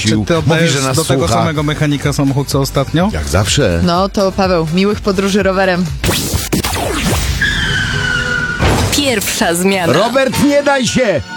wrócił. Ty Mówi, oddajesz że nas do tego słucha. samego mechanika samochód co ostatnio? Jak zawsze. No to Paweł, miłych podróży rowerem. Pierwsza zmiana. Robert, nie daj się!